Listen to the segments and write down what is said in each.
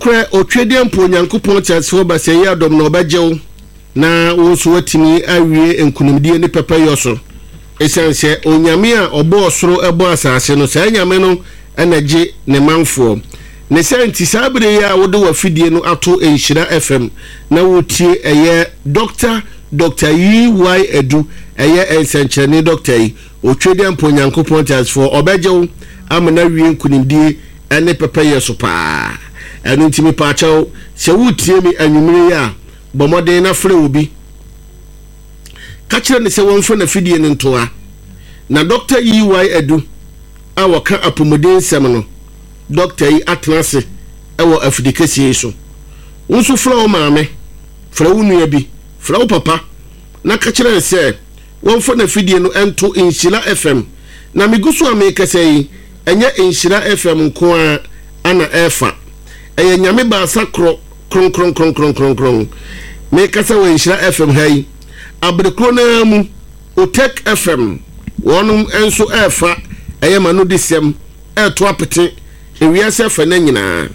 nokre otwede mpo Nyankopɔn kyasefo ba sɛ yɛ adom na ɔbɛgyew na wonso watimi awie enkunimdie ne papa yoso esanse onyame a ɔbɔ osoro ɛbɔ asase no saa nyame no ɛnagye ne manfo ne senti sabre ya wode wafidie no ato Enhyira FM na wotie ɛyɛ Dr. EY Edu ɛyɛ ensenkyerene doctor yi otwede mpo Nyankopɔn kyasefo ɔbɛgyew amana wie enkunimdie ɛne papa yoso pa enu ntimi pa chawo se wutie mi anwumire ya bomoden na frɛ obi ka kire ne se wonfo na fidie ne ntoa na Dr. EY Edu a waka apomodin sem no doctor yi atenase ewo afidikesi so wonso frɛ o maame frɛ wo nua bi frɛ wo papa na ka kire se wonfo na fidie no ento Enhyira FM na miguso amekasa yi enye Enhyira FM nko a ana efa eye nyame ba sakro kron me kasa wo Enhyira FM hai abrekro na mu Otek FM wonum enso efa eye manu disem eto apete ewiase fa na nyina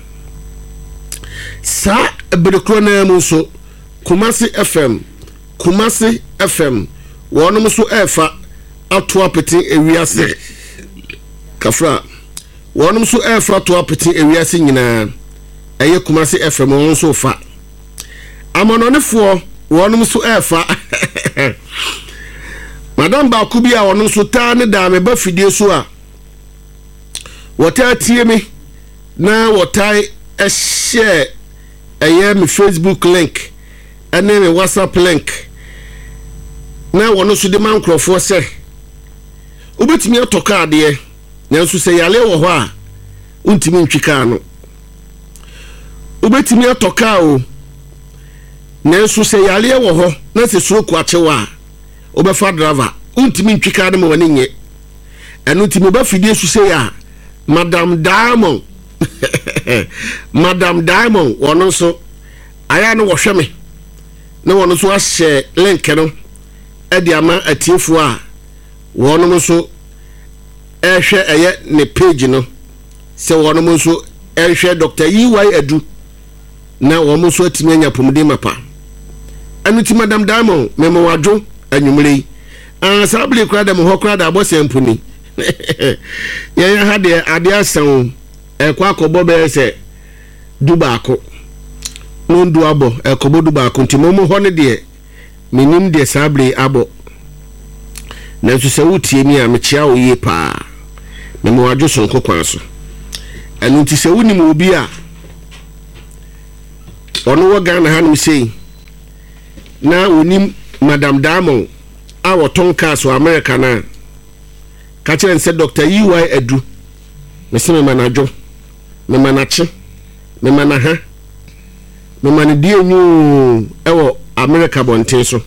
sa abrekro na mu so Kumasi FM wonum so efa ato apete ewiase kafra wonum so efa ato apete ewiase nyina eye Kumasi FM won so fa amononefo wonum so efa madam ba kubi a wonum so ta ne da me ba fidie so a wota tie me na wotai share eye me Facebook link ene me WhatsApp link na wonu so de mankrofo se obetimi atoka ade nyanso se yale wo ho a untimi ntwika no ubetimi atoka o nanso se yale wo ho na se suroku achewa obefa driver untimi ntwika de mo wani nye enu timi ba fidie su se ya Madam Diamond wono so aya no wo hweme na wono so ahye link no e de ama atiefo a wono so ehwe eye ne page no se wono so ehwe Dr. EY Edu na womo so atimi anya pomde mapa anu ti Madam Diamond memo wadwo anwumre sabli krada mo hokrada abosempuni ya ha de ade asan ekwa akobo be se dubaako no ndu abo ekobo dubaako ntimo mo ho ne de minim de sabli abo na so se wutie mi a me chia wo ye pa memo wadwo so nkokwan so anu ti se wuni mo obi a ono wo Ghana ha no sei na onim Madam Diamond a woton kaso America na ka kire nse Dr. EY Edu me se me manajo me manache me manaha me manidi enyu ewo America bonten so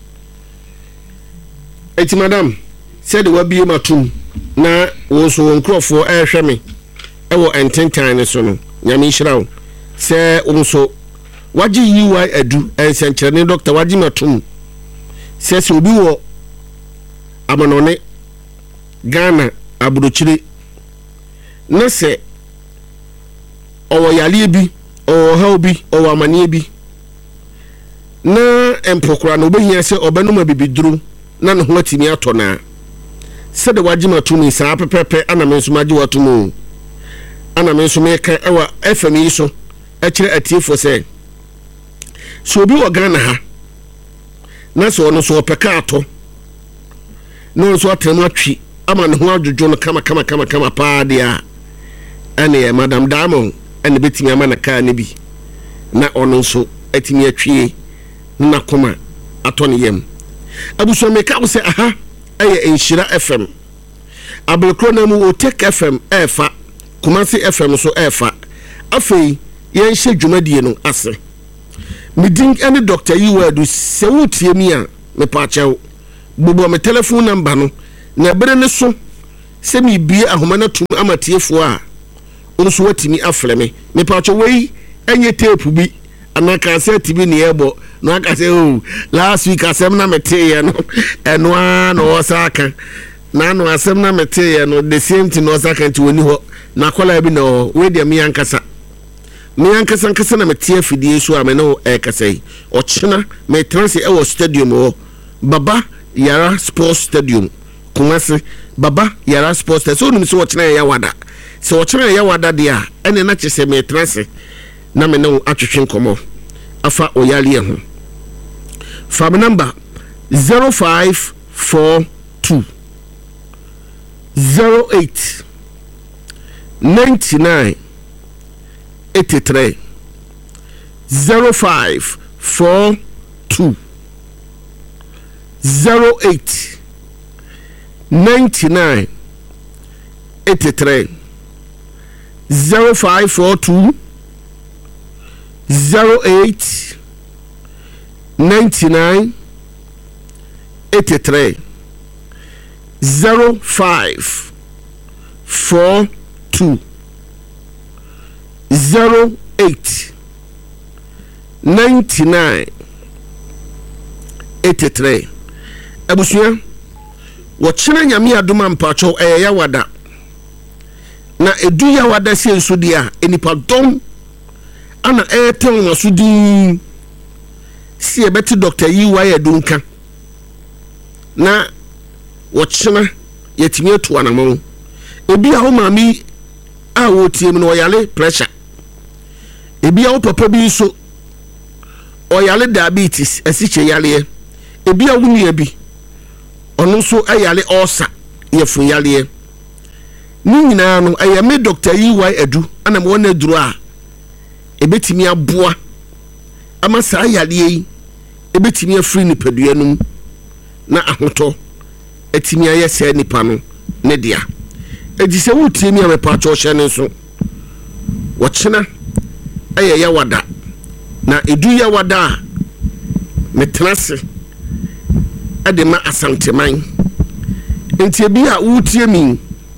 eti madam said we be matum na wo so wonkrofo ehwe me ewo ententan ne so no nyame hyirawo se wo so waji EY Edu ensenkyerene Dr. waji matum se obi wo amanone Ghana aburochire na se owo yale bi owo ha obi owo amane bi na empokura no obehia se obenuma bibiduru na no ho atimi atona se de wagima tumi sa pepepe ana menso magi watomu ana menso meka ewa FMI so ekire atiefo se so obi wo Ghana ha na so ono so opeka ato no so atemu atwi ama ne ho adwodwo no kama pa dia ane Madam Diamond ane betimi ama na ka ne bi na ono so atimi atwie na koma ato ne yam abuso meka wo se aha aye Enhyira FM abelkro na mu Otek FM efa Kumasi FM so efa afei yen hye dwumadie no ase midin ane Dr. EY Edu se wotie mi a me pa chew bubo me telephone number no na bere ne so se mi bie ahoma na tum amatiefo a onso watimi afreme me pa chew wei enye tape bi anaka set bi ne ebo no aka se last week asem na mete ye no eno a no osaka na no asem na mete ye no the same thing no osaka nti woni ho na kola bi no we de me yankasa me ankasa na mete afidie so a me no kasa yi ochena me transi e wo stadium ho Baba Yara Sports Stadium Kumasi Baba Yara Sports Stadium so nim so ochena ya wada so ochena ya wada dia ene na chese me transi na me no atwetwe nkomo afa oyale ho fam number 0542 08 99 83 0542 08 99 83 0542 08 99 83 0542 08 99 83 abusuya wochena nyame adoma mpacho ya wada na edu ya wada senso dia enipa dom ana eten wasudi si ebeti Dr. Yiwa Dunka na wochena yetimi etu anamon ebi a ho mami a wotie no oyale pressure ebi a wo papa bi so oyale diabetes esiche yale ebi a wuni ebi ono so ayale osa yefun yale ni nyina no ayame Dr. Yiwa Edu ana mo na duru a ebetimi aboa ama sa yale yi ebetimi afri ni padua num na ahoto etimi ayese nipa no ne dia ejise wutie mi amepa cho hye so wochena ya wada na edu ya wada metrase adema asanteman enti bi a wutie mi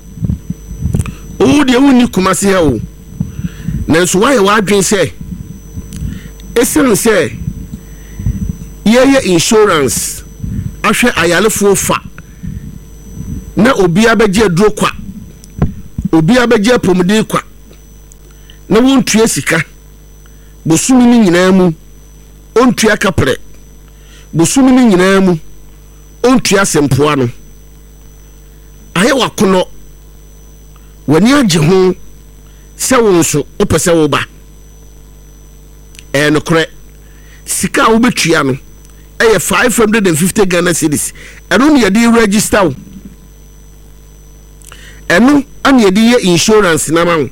o de woni Kumasi ha o na so waye wadwen se esen se ye insurance ahwe ayalefo fa na obi abeje duro kwa obi abeje pomde kwa na wontua sika bosumi ni nyina mu ontua kapre bosumi ni nyina mu ontua sempoa no aye wakono wani age ho se wonso opese wo ba no kore sika wo betua no 550 Ghana cedis eno ne yede register eno an yede insurance na ma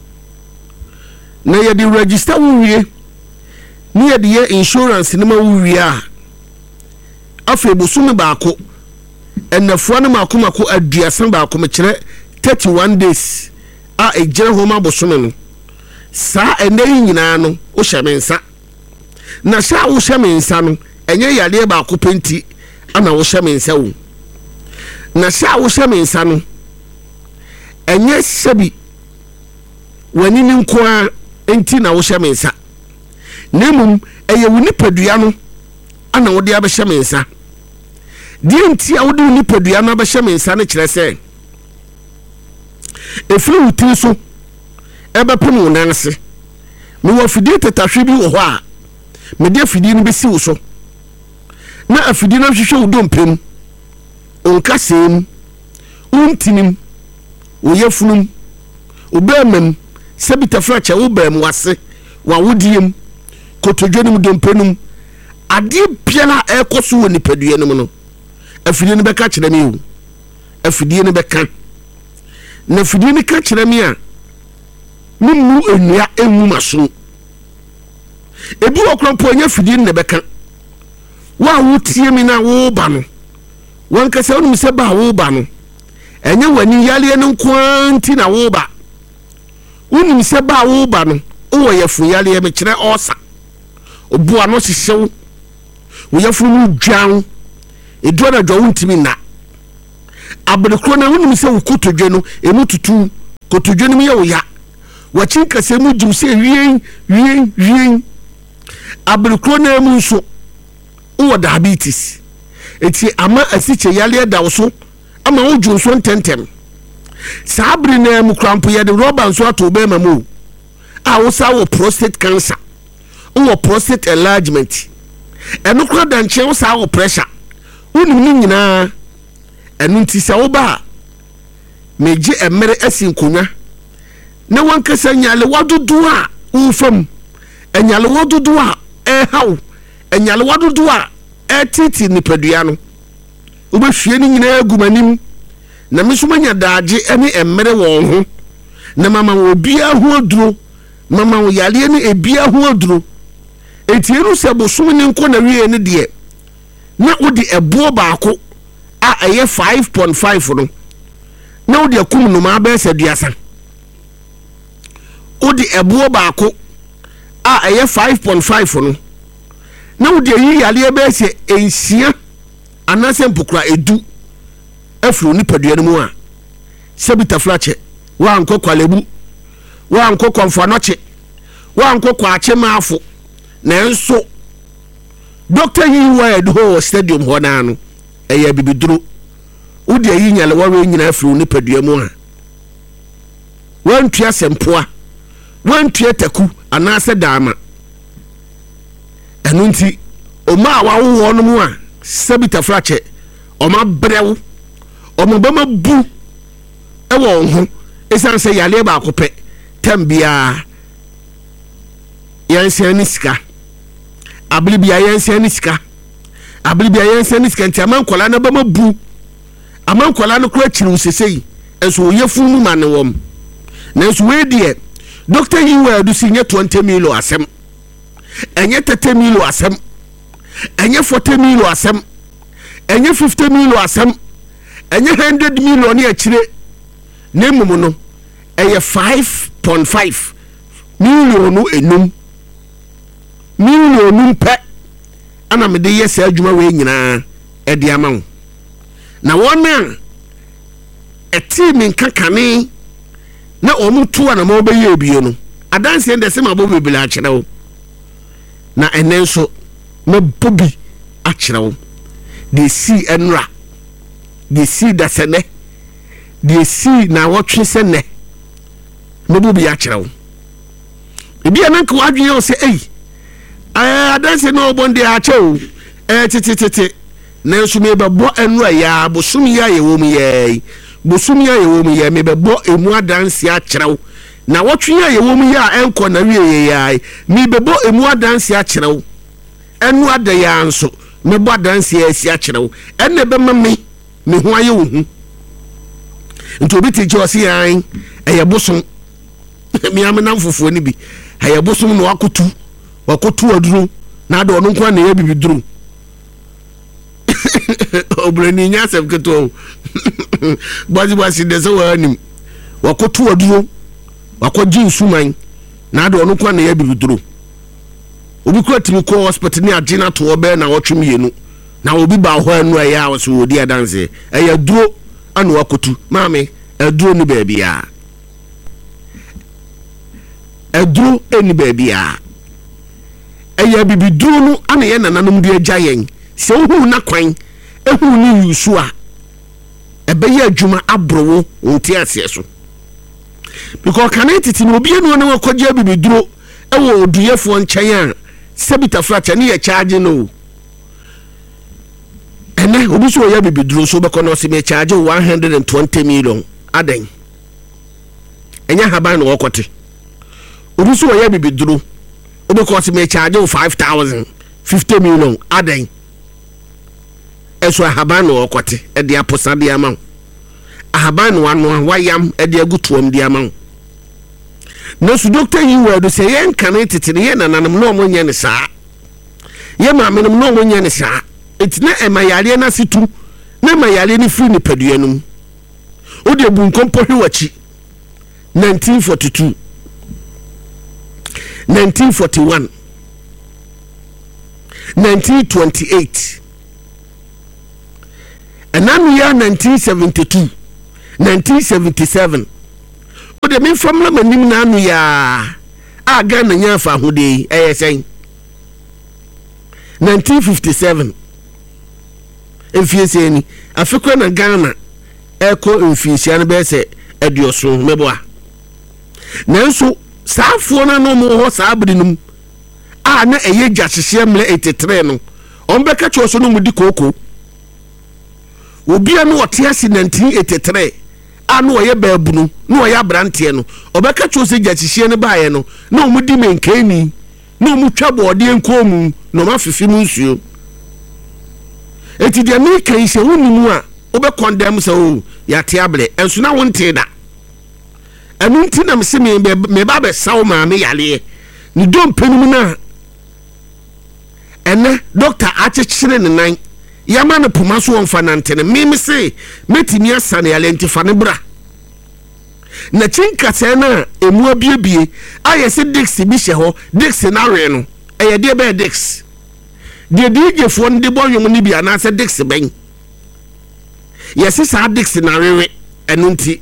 na yede register wo wie ni yede insurance na ma wo wie a afi bosumi baako enafo na makomako aduasan baako me kire 31 days a ejere ho ma bosumi no sa ene nyina no wo hyamensa na sha wo hyamensa no enye yale baako penti ana wo hyamensa wo na sha wo hyamensa no enye sebi wani ni nkoa enti na wo hyamensa nemum eye wo nipadua no ana wo de abehyamensa di enti a wo de nipadua no abehyamensa ne kire se efiri wuti so ebepem wo nanse me wo fidi tetahwe bi wo ho a me de fidi no besi wo so na afidi no hwehwe wo dompem onkasem untinim wo yefunum obemem sebitafra cha wo bam wase wa wodiem kotodwenim dompenum ade biala ekoso wo nipadua no no afidi no beka kire me wo afidi no beka na afidi no ka kire me a mumu enua emu maso ebi okronpo anya afidi no beka wa wotie mi na wo ba no wankasa onum se ba wo ba no enye wani yale no kwanti na wo ba onum se ba wo ba no wo yefu yale me kire osa obua no hyehyew wo yefu mu dwan edu na dwa wontimi na abrekro na onum se wo kotodwe no emu tutu kotodwe no ye wo ya wachin kase mu jum se rien abrekro na emu so wo diabetes eti ama asiche yale da wo so ama wo jun so ntentem sabri na mu krampo ye de rubber so ato be mamu a wosa wo prostate cancer wo prostate enlargement eno kura danche wosa wo pressure unim ni nyina eno nti se wo ba meji emere asinkonya na wankasa nyale wadudu a ufam enyale wadudu a haw enyale wadudu a titi nipadua no ubehwie ni nyina agumanim na misumanya daaje ene emere won ho na mama wo bia ho aduro mama wo yale ne ebia ho aduro etienu se bosom ni nko na wie ne de na wodi ebo baako a eye 5.5 no na wodi akum no ma ba saduasa wodi ebo baako a eye 5.5 no na wodi yi yale ba se ensia anase mpokura edu afro ni padua no mu a sebita flache wa anko kwalebu wa anko konfanoche wa anko kwache maafo na enso doctor yi wa edo stadium ho na no eya bibiduro udi yi nyale wa we nyina afro ni padua mu a wantua sempoa wantua taku anase dama enu nti o ma wa wo no mu a sebita flache o ma brew o bama bu ewo ho esan se yale ba akopɛ tambia yansia ni sika ablibia yansia ni sika ablibia yansia ni sika ntiama nkola na bama bu amankola no kura kiri usesei enso yefu mu mane wom na enso we die doctor yi wa do si nye 20 million asem enye 30 million asem enye 40 million asem enye 50 million asem enye 100 million ya chire nemumu no eye 5.5 million enum pe ana me de yesa adwuma we nyina e de amawo na wona etimi nkakane na omutu na ma obaye ebio no adanse ndese ma bo bebele a kire wo na enenso me bobi a kire wo de si enra de si da sene de si na wotwe sene me bobi a kire wo ebi ananka wadwe o se adanse no obonde a chew tete na nso me bebo enra ya bosom ya yewom ye bosom ya yewom ye me bebo emu adanse a kire na wotwe ya yewom ya enko na wie ya me bebo emu adanse a kire enu ada ya nso me bo adanse ya si a kire enne be me ho aye wo hu nti obi ti je o si an eye bosom mi amena mfofo ni bi eye bosom no wakotu aduru na ado no kwa na ya bibiduru obrani nya sef keto bazi de so anim wakotu aduru wakoji nsuman na ado no kwa na ya bibiduru obi kwa timi ko hospital ni agina to obe na wotwe mienu na obi ba ho anu aya wo odi adanse eya duro anu wakotu mame eduro ni ba bia eduro eni ba bia eya bibiduro no ana ye nananom de agya yen se ohu na kwan ehu ni yusu a ebe ye adwuma abrowo nti ase so because kanetiti no obi enu na wakogya bibiduro ewo oduyefo nkyɛn a sebita fracha ne ye charge no ene obi so ya bibiduro so bɛkɔ no se me charge 120 million aden enya haban no wɔkɔte obi so ya bibiduro because me charge 5,000 50 million aden eso ahaban no okote e de aposa de ama ahaban no anu wayam e de agutuom de ama na su doctor yi wadu se yen kan titire yen nananam no mo nye ne saa ye ma menum no mo nye ne saa etina e mayare na situ na mayare ni free ni paduanum o de bunkompo hwewachi 1942 1941 1928 and now we are 1972 1977 o de me famla manim na anu ya aga na nya fa hode sen 1957 enfiese ni afekwa na Ghana eko enfiese an be se edioso meboa nanso saafo na no mo ho saabrinum a na eye gyahyehyɛ mle 83 no ombeka choso no mudi koko obia no wote ase 1983 a no ye baabunu no ye abrante no obeka choso gyahyehyɛ ne baaye no na omudi menkani na omutwa boode enkomu no mafefi mu nsuo eti de me kan se wonimu a obe condemn so ya tiable enso na wonte da enu nti na mse me ba be sawo ma me yale ni dom penum na ene doctor achechire ne nan yama ne poma so wonfa nante ne me se metimi asane yale ntifa ne bra na chinka se na emu abiebie ayese dix bi hye ho dix na we no eye de be dix de DJ fo nde boyom ni bia na se dix ben yesi sa dix na wewe enu nti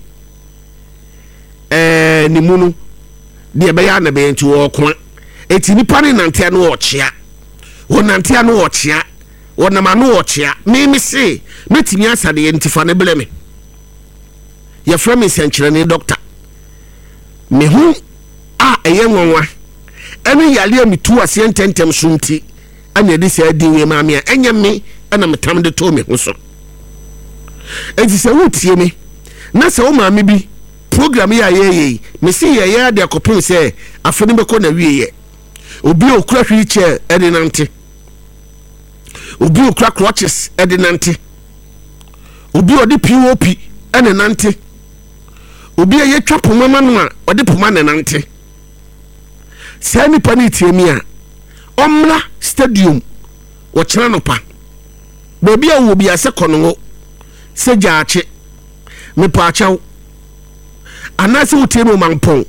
ni munu de be ya na be nti wo ko eti nipa ne nante no ochia wo nante no ochia wo na ma no ochia me se metimi asade ntifa ne bele me ya frame senkyere ne doctor me hu a eye nwanwa ene yale amitu ase ntentem so nti anya de se adi we ma me enya me ana metam de to me ho so enti se wotie me na se wo ma me bi program ya ye me se ye ya de akopem se afene be ko na wiye obi okura wheelchair ede nante obi okura crutches ede nante obi odi POP ene nante obi ye twa poma no a odi poma ne nante se ni pani tie mi a omra stadium wo kira no pa bebi a wo bia se kono se jaache me pa chaw anase wotie me manpon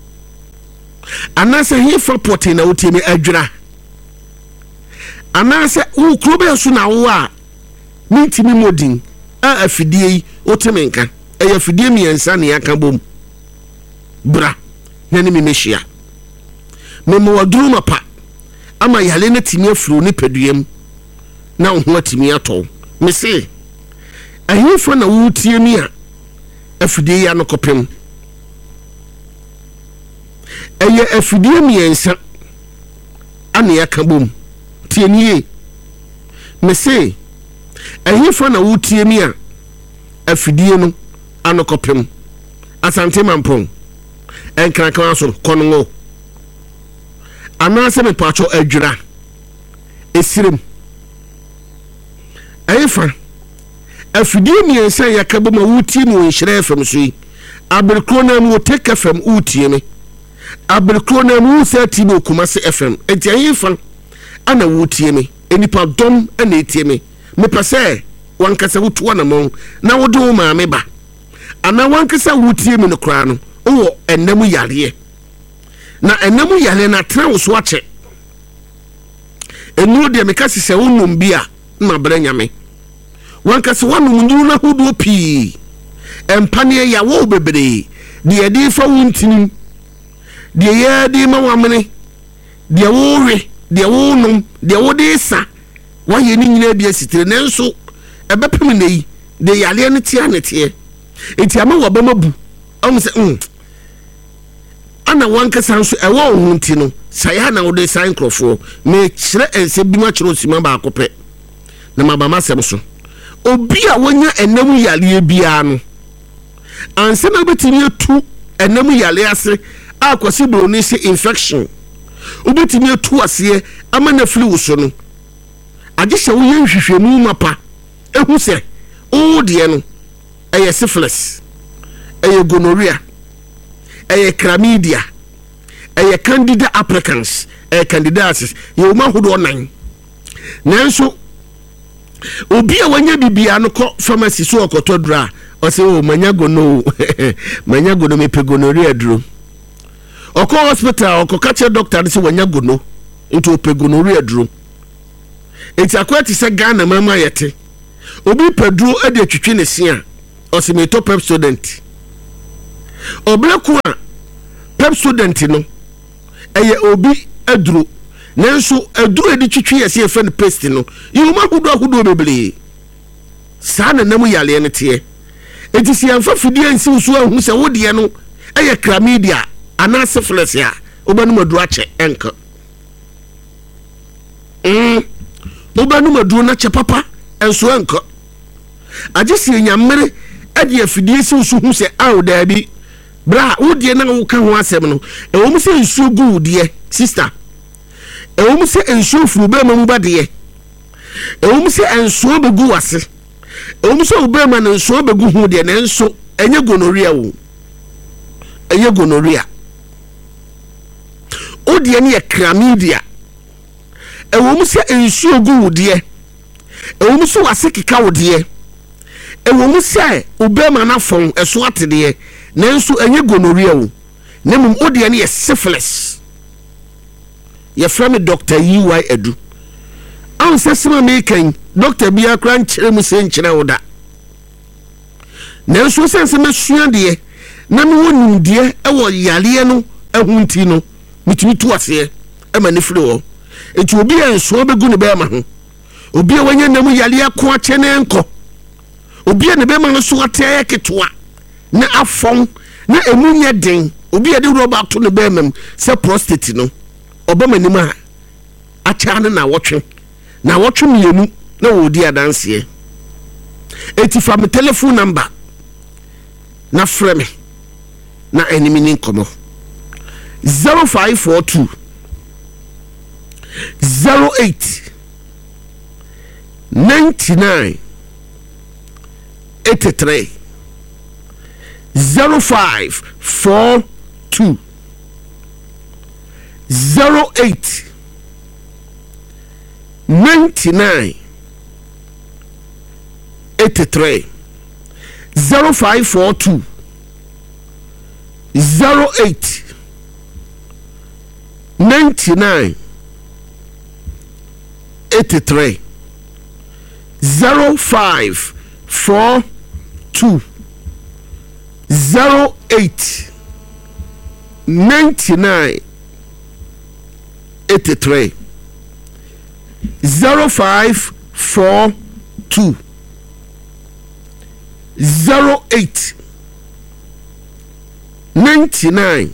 anase hifa poti na wotie me adwira anase wo krobe so na wo a mintimi modin a afidie yi wotie nka eya afidie mi ensa ne aka bom bra na ne me mehia me mo waduru mapa ama yale na timi afuro ne peduem na ho atimi ato me se ahifo na wotie mi a afidie ya no kopem eye afidie mi ensa ana ya ka bom tienie me se ahifo na wotie mi a afidie no anokopem asante mampon enkraka so konongo anase me pacho adwira esirem ayifa afidie mi ensa yakabo ma wutie mi wonhyire fam so yi aberkro na mu take fam wutie me aberkro na mu sati be Kumasi FM enti ayifa ana wutie me enipa dom ana etie me pese wankasa wutu na mon na wodo ma me ba ana wankasa wutie me no kra no wo enam yare na enam yare na tra wo so ache enu de me kasi se wonum bia na branya me wankasa wonum nyu na hodo pi empane ya wo bebre de edi fa wuntini de ye di ma wamene de wo we de wo num de wo de sa wa ye ni nyina bia sitire nenso ebepem nei de yale ne tia ne tie enti ama wo bamabu am se ana wankasa nso ewo ohunti no saya na wo de sign crofo me kire ense bi ma kire osima ba akopɛ na mabama sem so obi a wonya enam yale bia no anse na betimi atu enam yale ase akwasi broni se infection obetimi atu ase ama na flu so no agye wo ye nhwehwemu mapa ehu se o de no eye syphilis eye gonorrhea eye chlamydia eye candida applicans eye candidiasis ye ma hodo nan nanso obi a wanya bibia no ko pharmacy so okotodra o se o manyago no manyago no me gonorrhea duro oko hospital okokache doctor se wanyago no into gonorrhea duro enti akwati se Ghana mama yete obi pedro ade atwitwe ne sia o se me to pep student obleku a pep student no eye obi aduro nanso aduro edi twitwe yesi efe ne paste no yuma hudo bebre sa na nam yale ne te enti si amfa fidie nsi so ahu se wode no eye chlamydia ana syphilis ya obanu maduru ache enka obanu maduru na che papa enso enka agesi enyamere ade afidie si usu se aw da bi bra wodie na wo ka ho asem no ewo mu se nsu gu die sister ewo mu se nsu fu be mamu bade ewo mu se enso be gu wase ewo mu se obema na enso be gu hu de na enso enye gonorrhea wo enye gonorrhea odie ne chlamydia ewo mu se ensu gu wodie ewo mu se wase keka wodie ewo mu se obema na fon eso atede nanso enye gonorrhea wo nemum odie ne syphilis ye frame Dr. EY Edu an sesema me kan Dr. Bia kran kire mu se nkire woda nanso sense mesua de na me wonum de ewo yale no ehunti no mitumi tu ase e ma ne firi wo enti obi enso begu ne be ma ho obi wanya namu yale ako ache ne enko obi ne be ma no so ate ketwa na afon na emunye den obi de roba to ne be mam se prostate no obama ni ma acha na wotwe mienu na wodi adanse eti from telephone number na frame na enemy ni komo 0542 08 99 83 0542 08 99 83 0542 08 99 83 0542 08 99 83 0542 08 99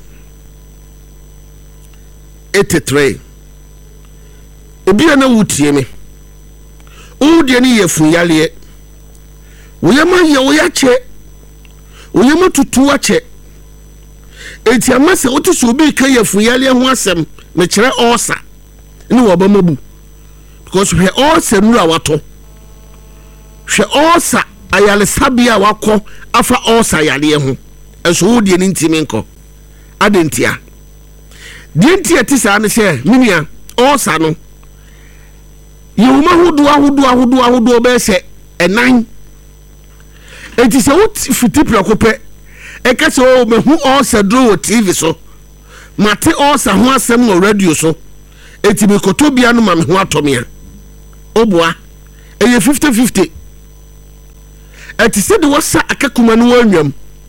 83 obiana wutie me odi ani yefun yale woyama ye woyache woyama tutu ache enti amase otuso obi ka yefun yale ho asem me kire osa ni wo ba mabu because we osa nuru awato hwe osa ayale sabia wakọ afa osa yale ho enso wodi ani ntimi nko adentia dientia tisa ne se minia osa no yewuma hudu be se enan enti se wot fiti prekope e ka se o mehu osa dro TV so mate osa ho asem no radio so enti me kotobia no ma me ho atomia obua eye 50-50 enti se de wasa akakuma no wanwam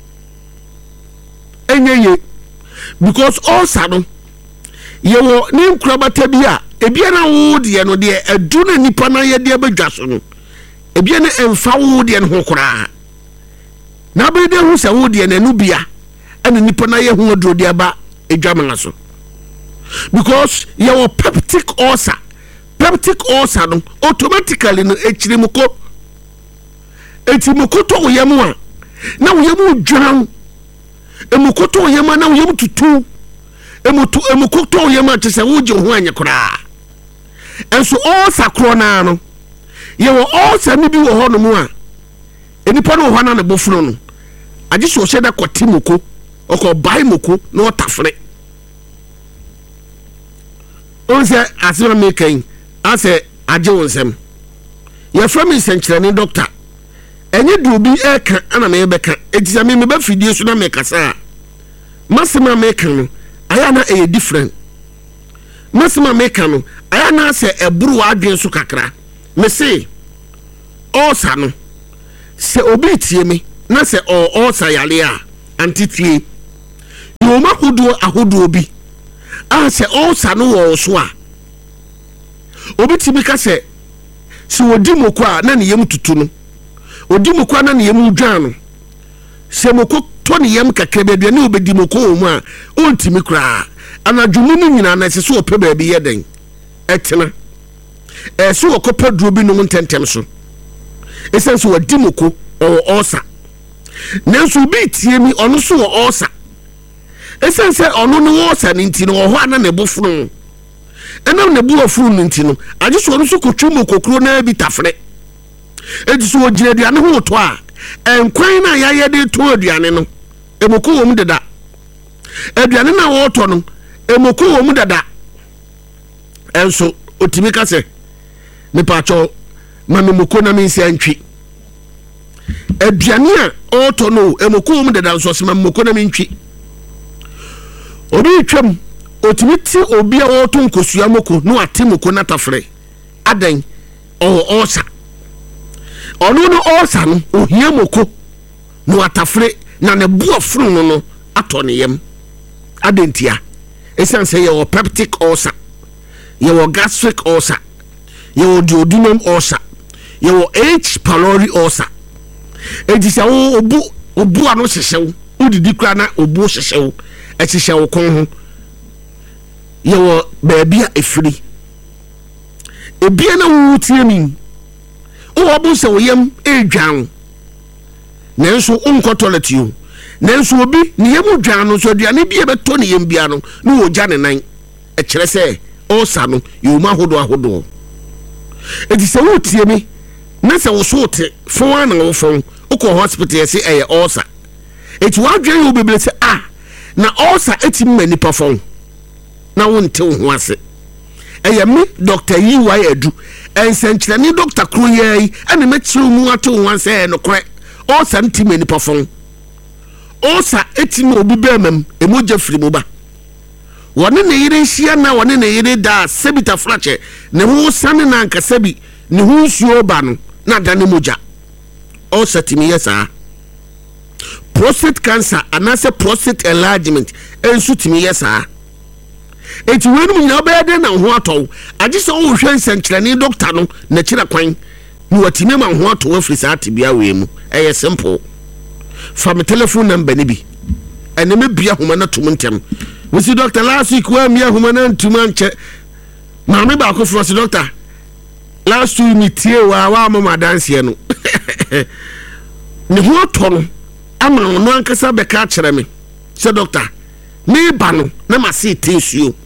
enye because osa no yewo ni nkrabata bia ebia na wo de no de edu na nipa na ye de abadwaso no ebia na emfa wo de no hokora na be de hu se wo de na nu bia ana nipa na ye hu odro de aba edwamana so because yewo peptic ulcer no automatically no echirimuko etimukoto oyemu a na oyemu dwan emukoto oyema na oyemu tutu emukoto oyema tese woje ho anye kora enso ulcer kro na no yewo ulcer ni bi wo ho no mu a enipa no ho na ne bofuro no age so hye da kwatimuko oko bai muko na otafre onse asema mekan ase age wonsem ye from senkyerani doctor enye dubi eka ana me beka etisa me be fidie so na me kasa masema mekan no aya na e different masema mekan no aya na se eburu adwen so kakra me se osa no se obi tie me na se osa yale a antitie yo mahudo ahodo obi a se osa no wo so a obi tibi ka se wodi moko a na ne yem tutu no odi moko na ne yem dwan no se moko Tony yam kakra be aduane obedi moko mu a ontimi kra anadwumu no nyina na sese ope ba bi yeden etena so okopa duro bi no ntentem so esenso wadi moko o osa nanso bi tie mi ono so o osa esense ono no osa ni nti no ho ana ne bofunu enam ne bu ofuru ni nti no age so ono so kotwu mokokro na bi tafre edi so ogire aduane ho to a enkwan na yaye de to aduane no emoko wo mu deda aduane na wo to no emoko wo mu deda enso otimi ka se me pacho mame moko na me nsi antwi aduane a o to no emoko wo mu deda nso se mame moko na me ntwi obi twam otimi ti obi a wo to nkosua moko no ate moko na tafre adan o osa ono no osa no ohia moko no atafre na ne bu ofru no ato ne yam adentia esan say your peptic ulcer your gastric ulcer your duodenum ulcer your H pylori ulcer edisa wo obu ano hyehyew udidi kra na obu hyehyew ehyehyew kon ho your baby efiri ebia na wo tiemi o obu se wo yam edwan nanso unko toilet you nanso obi ne yam dwan no so aduane bi e beto ne yam bia no no wo gya ne nan e kire se ulcer no yoma ahodo edi se wo tiemi na se wo so te fo ana wo fo uko hospital ye se e ulcer eti wa dwan wo bebele se na ulcer eti mani pa fo na wo nte ho ase eye me Dr. Yiwai Adu ensenkyere ni Dr. Kroyei ene mechiru mu ato ho ase no kore ulcer nti mani pa fo ulcer eti no obi bemam emoja firi mu ba wone ne yire hia na wone ne yire da sebita frache ne ho sane na anka sebi ne ho nsuo ba no na da ne moja ulcer timi yesa prostate cancer anase prostate enlargement ensu timi yesa eti wenu nyina obede na ho ato age so wo hwe nsenkyere ni doctor no na kira kwan ni watime ma ho ato afiri sa atibia we mu eye simple from telephone number ni bi ene me bia homa na tum ntem we see doctor last week wa me homa na tum anche ma me ba ko fro see doctor last week ni tie wa mama dance no ni ho ato no ama no ankasa be ka kire me se doctor me ba no na ma see tinsuo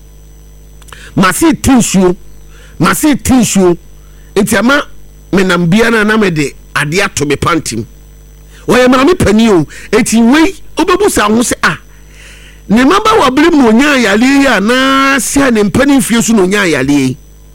etiama me nambia na me de ade ato me pantim oye ma me pani o eti wei obebusa ho se ne maba wa bere mu onya yale ya na sia ne mpani fie su no onya yale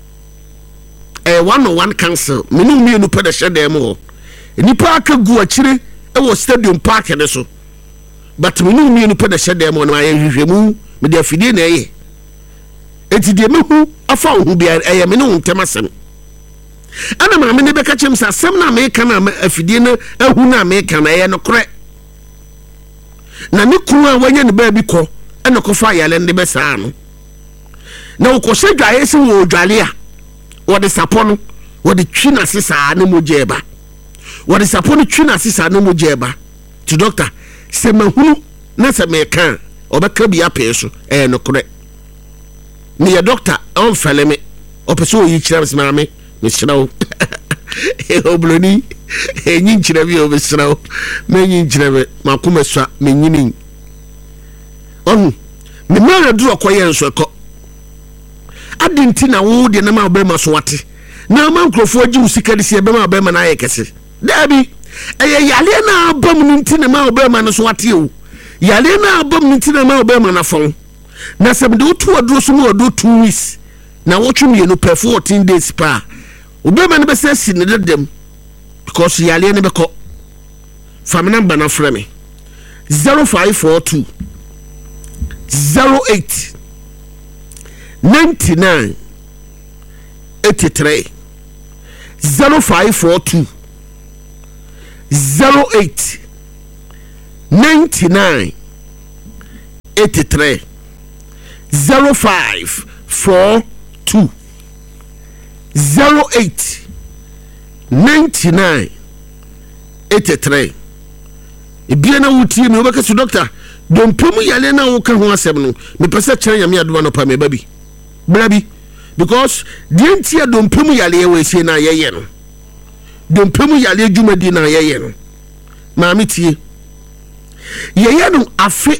one council menu mi no pede hye ho nipa aka gu akire e wo stadium park ne so but menu mi no pede hye ho na ayehwehwemu me de afidie na eye eti de mehu afa ho bia eye me no ntemasem ana ma me ne beka chem sa sem na me kana afidie na ahu na me kana eye no kore na ne kunu a wanya ne ba bi ko ene ko fa yale ne be saa no na wo ko se dwaye se wo dwale a wo de sapo no wo de twi na sesa na mojeba wo de sapo no twi na sesa na mojeba to doctor se mahunu na se me kan obeka bi apeso no kore me ya doctor on fele me opeso yi kira me me srawo obloni enyi kira bi obesrawo me nyi kira be makoma swa me nyini me mara duro koye nso ko adinti na wo de na ma be ma so wate na ma nkrofo agi usika de se be ma be ma na ayekese dabi yale na abam ninti na ma be ma no so wate o yale na abam ninti na ma be ma na fon na sem de otu aduro so mo do 2 weeks na wo twum no per 14 days pa obema ne be se si ne dedem because yale ne be ko fam number na frame 0542 08 99 83 0542 08 99 83 0542 08 99 83 ebia na wutie me obeka so doctor dompemu yale na wo ka ho asem no me pese kire nyame adoma no pa me ba bi bra bi because the ntia dompemu yale we sie na yeye no dompemu yale adwumadi na yeye no ma me tie yeye no afe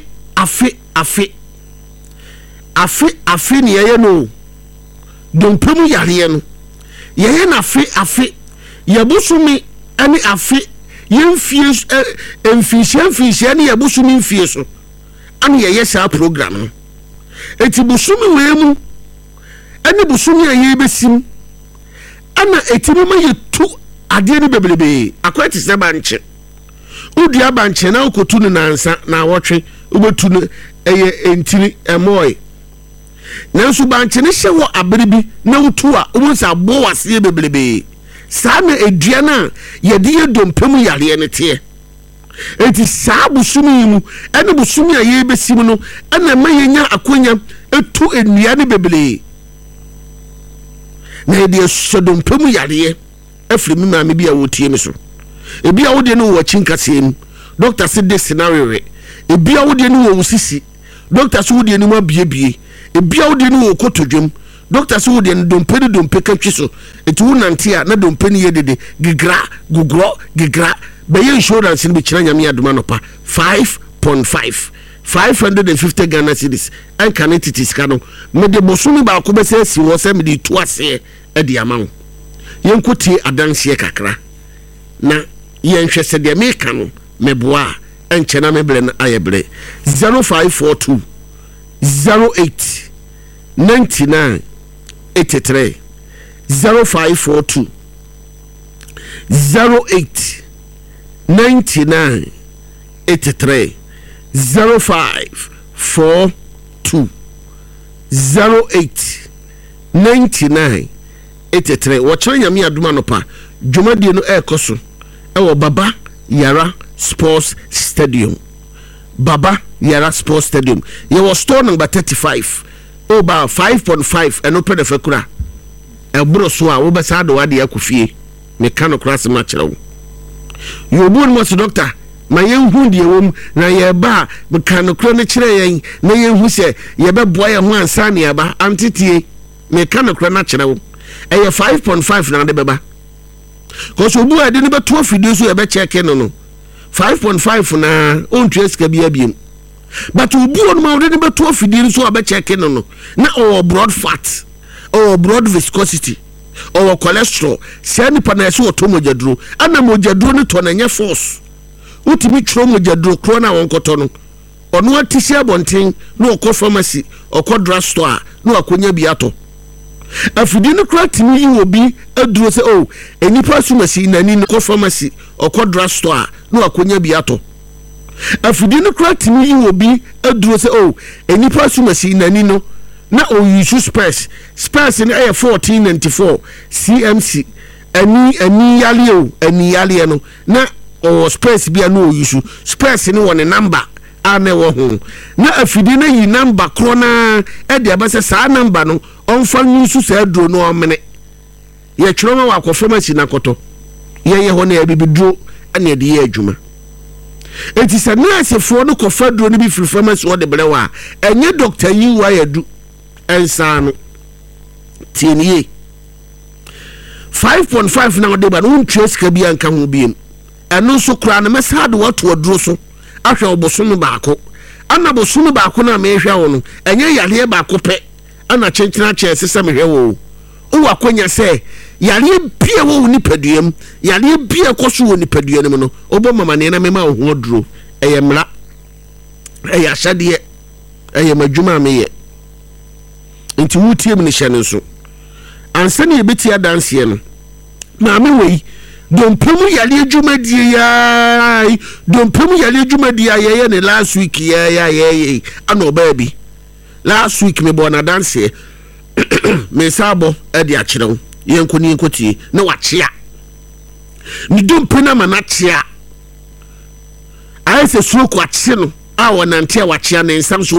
ni yeye no dompemu yale no yeye na afe yabusumi ani afe yemfie emfihia ni yabusumi mfie so ani yeye sa program no eti busumi wemu ani busumi aye besim ana etimi ma yetu ade ni beblebe akwati se banche udia banche na okotu no nansa na wotwe ubetu no eye entini emoy nanso banche ne hye wo abere na wutu a umunsa bo wase beblebe saa na edua na yede yedompemu yare ne te eti saa busumi mu ene busumi aye besim no ana ma yenya akonya etu enua ne beblebe na yede sodompemu yare afri mi ma me bia wotie me so ebia wo de no wo chinkasem doctor said this scenario re ebia wo de no wo sisi doctor so wo de no ma biebie ebia wo de no wo kotodwem doctor so wo de dompe katwi so etu nante a na dompe ne yedede gigra be ye insurance ni be kira nyame adoma no pa 5.5 550 Ghana cedis and canetities kano me de bosumi ba ko be se si wo se me de tu ase e de amawo yenkotie adanse kakra na yenhwe se de me ka no meboa enche na meble na ayebre 0542 08 99 83 0542 08 99 83 0542 08 99 83 wachira nyame aduma no pa dwumadie no ekoso ewo Baba Yara Sports Stadium Baba Yara Sports Stadium ye was store number 35 over 5.5 eno pede fakura ebro so a wo besa do wade akofie me kano class ma kire wo yo bu no so doctor ma yenhu de wom na ye ba me kano kro ne kire yen na yenhu se ye be boa ye ho ansa ne ba antitie me kano kro na kire wo eye 5.5 na de beba cause obu ade ne beto afidie so ye be check no 5.5 na on treska bia biem but obu on ma de ne beto afidie so be check no na or broad fat or broad viscosity or cholesterol se ni pa na so otomojaduro ana mojaduro ne to na nye force utimi tro mojaduro kro na wonkoto no ono atisi abonten na okọ pharmacy okọ drugstore na akonya biato afidi no kratimi yi obi aduro se oh enipa sumasi nani no ko pharmacy okọ drugstore na akonya biato afidi no kratimi yi obi aduro se oh enipa sumasi nani no na oyusu spares ni aye 1494 CMC ani yale no na o spares bia no oyusu spares ni won number ane wo ho na afidi na yi number krona e de abase sa number no onfa nyusu sa aduro no omene ye twiroma wa pharmacy na koto ye ho na ya bibiduro ane de ye adwuma enti sa nurse fo no kofa duro no bi free pharmacy wo de brewa enye doctor yi wa yadu ensano tinie 5.5 na de ba no ntwes ka bia nka ho biem eno so kura na mesa de wato aduro so ahwe obosono baako ana bosono baako na mehwa wo no enye yale baako pe ana chenchina chese se mehwe wo o akonya se yale bia wo nipaduam yale bia koso wo nipaduam no obo mama ne na mema ho aduro eye mra eye asade eye madwuma meye enti wutie me ne hye nso ansane yebeti adanse no na me wei dompemu yale adwumadie ya dompemu yale adwumadie ya ne last week ya ana obabi last week me bona dance me sabo e de akyerew yenkoni enkotie na wachea ni dompena manachea ayese suro kwa kye no a wonante a wachea ne nsam so